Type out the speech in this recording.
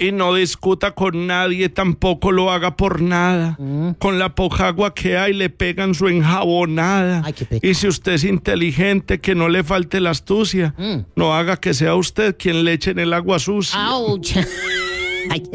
Y no discuta con nadie, tampoco lo haga por nada. Con la poca agua que hay le pegan su enjabonada. Ay, qué pecado. Y si usted es inteligente, que no le falte la astucia. No haga que sea usted quien le eche en el agua sucia. ¡Auch! Ay,